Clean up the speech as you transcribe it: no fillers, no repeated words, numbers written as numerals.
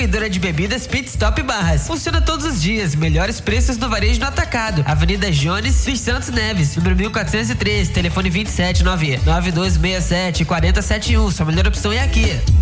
distribuidora de bebidas Pit Stop Barras. Funciona todos os dias, melhores preços no varejo no atacado. Avenida Jones dos Santos Neves, número 1413, telefone 27 99267 4071. Sua melhor opção é aqui.